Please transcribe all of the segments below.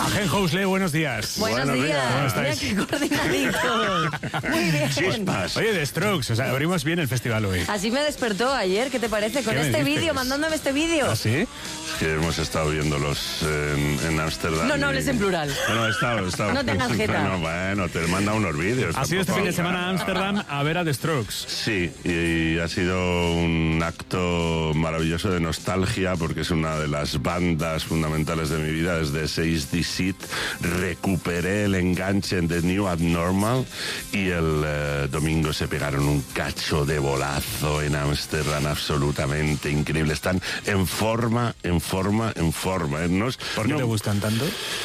Ajenjo Usle, buenos días. Buenos días. ¿Cómo Mira estáis? qué coordinaditos. Muy bien. Chispas. Oye, The Strokes, o sea, abrimos bien el festival hoy. Así me despertó ayer, ¿qué te parece? Con ¿Qué me este dices? vídeo, mandándome este vídeo. ¿Ah, sí? Que hemos estado viéndolos en Ámsterdam. No hables en plural. No, he estado. No tengas jeta. Bueno, te manda unos vídeos. Ha sido este fin de semana a Ámsterdam a ver a The Strokes. Sí, y ha sido un acto maravilloso de nostalgia porque es una de las bandas fundamentales de mi vida. Desde 6D Seat recuperé el enganche en The New Abnormal y el domingo se pegaron un cacho de bolazo en Ámsterdam absolutamente increíble. Están en forma. ¿Por qué te gustan tanto?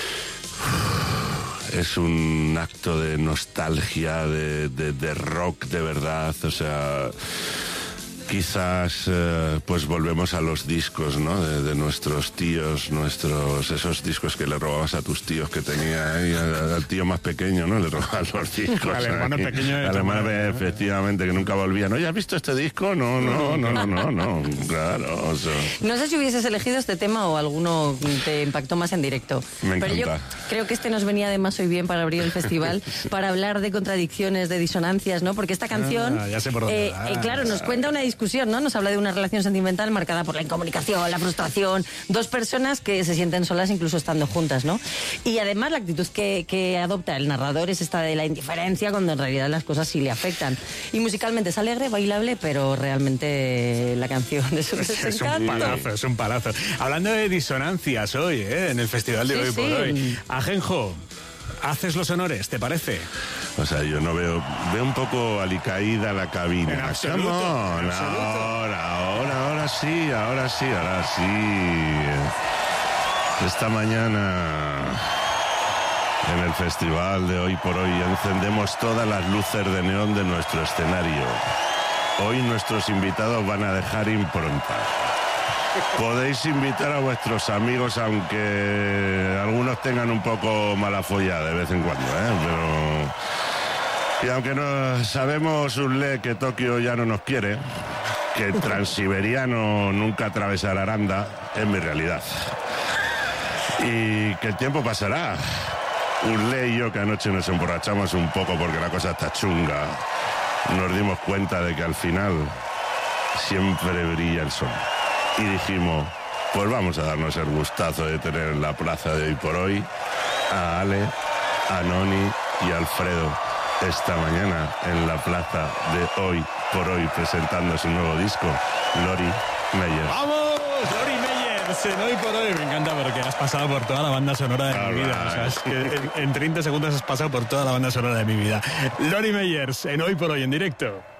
Es un acto de nostalgia, de rock de verdad, o sea, quizás pues volvemos a los discos, ¿no? De nuestros tíos, esos discos que le robabas a tus tíos que tenía ahí, al tío más pequeño, ¿no? Le robabas los discos. Al hermano pequeño de Al tu hermano, madre. efectivamente, que nunca volvían. ¿No? ¿Ya has visto este disco? No, claro. O sea, No sé si hubieses elegido este tema o alguno te impactó más en directo. Me Pero yo encanta. creo que este nos venía de más hoy bien para abrir el festival, para hablar de contradicciones, de disonancias, ¿no? Porque esta canción, ya sé por dónde vas. claro, nos cuenta una discusión, ¿no? Nos habla de una relación sentimental marcada por la incomunicación, la frustración, dos personas que se sienten solas incluso estando juntas, ¿no? Y además la actitud que adopta el narrador es esta de la indiferencia, cuando en realidad las cosas sí le afectan. Y musicalmente es alegre, bailable, pero realmente la canción es un Es un desencanto. palazo, es un palazo. Hablando de disonancias hoy, en el festival de Sí, hoy por sí. hoy. Ajenjo, haces los honores, ¿te parece? O sea, yo no veo un poco alicaída la cabina. En absoluto, Come on, en absoluto. ahora sí. Esta mañana en el festival de Hoy por Hoy encendemos todas las luces de neón de nuestro escenario. Hoy nuestros invitados van a dejar impronta. Podéis invitar a vuestros amigos, aunque algunos tengan un poco mala folla de vez en cuando, pero... Y aunque no sabemos, Usle, que Tokio ya no nos quiere, que el transiberiano nunca atravesará Aranda, es mi realidad. Y que el tiempo pasará. Usle y yo, que anoche nos emborrachamos un poco porque la cosa está chunga, nos dimos cuenta de que al final siempre brilla el sol. Y dijimos, pues vamos a darnos el gustazo de tener en la plaza de Hoy por Hoy a Ale, a Noni y a Alfredo esta mañana en la plaza de Hoy por Hoy presentando su nuevo disco, Lori Meyer. ¡Vamos! Lori Meyers, en Hoy por Hoy. Me encanta porque has pasado por toda la banda sonora de mi vida. O sea, es que en 30 segundos has pasado por toda la banda sonora de mi vida. Lori Meyers, en Hoy por Hoy, en directo.